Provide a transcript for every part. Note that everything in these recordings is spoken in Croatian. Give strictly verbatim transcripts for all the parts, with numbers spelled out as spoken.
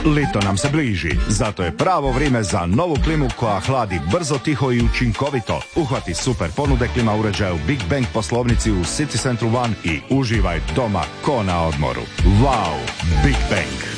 Lito nam se bliži, zato je pravo vrijeme za novu klimu koja hladi brzo, tiho i učinkovito. Uhvati super ponude klima uređaja u Big Bang poslovnici u City Centru One i uživaj doma ko na odmoru. Wow, Big Bang.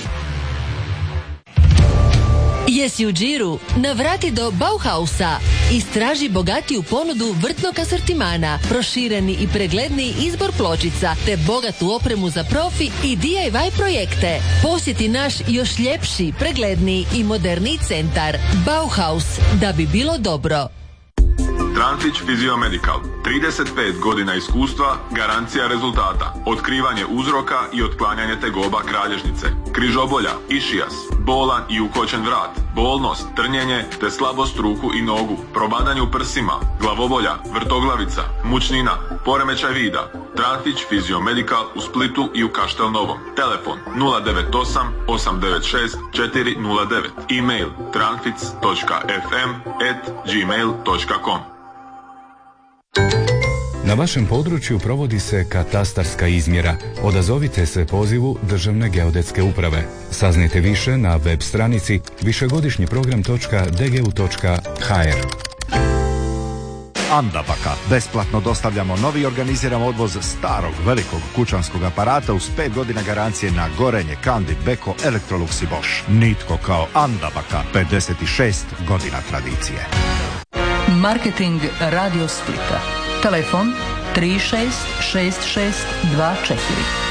Jesi u džiru? Navrati do Bauhausa. Istraži bogatiju ponudu vrtnog asortimana, prošireni i pregledni izbor pločica, te bogatu opremu za profi i D I Y projekte. Posjeti naš još ljepši, pregledniji i moderniji centar. Bauhaus, da bi bilo dobro. Transić Fiziomedical. trideset pet godina iskustva, garancija rezultata. Otkrivanje uzroka i otklanjanje tegoba kralježnice, križobolja, išijas, bolan i ukočen vrat, bolnost, trnjenje te slabost ruku i nogu, probadanje u prsima, glavobolja, vrtoglavica, mučnina, poremećaj vida. Transić Fiziomedical u Splitu i u Kaštel Novom. Telefon nula devet osam osam devet šest četiri nula devet. E-mail tranfic točka f m at gmail točka com. Na vašem području provodi se katastarska izmjera. Odazovite se pozivu Državne geodetske uprave. Saznajte više na web stranici višegodišnji program točka d g u točka h r. Andabaka. Besplatno dostavljamo novi i organiziramo odvoz starog velikog kućanskog aparata uz pet godina garancije na gorenje, Kandi, Beko, Electrolux i Bosch. Nitko kao Andabaka. pedeset šest godina tradicije. Marketing Radio Splita. Telefon tri šest šest šest dva četiri.